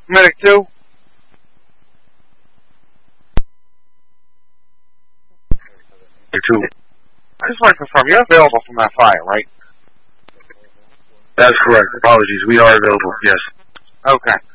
Medic 2? I just want to confirm, you're available from that fire, right? That's correct. Apologies. We are available, yes. Okay.